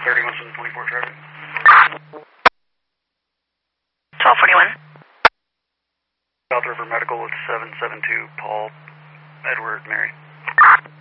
3124 traffic. 1241. South River Medical with 772 Paul Edward Mary.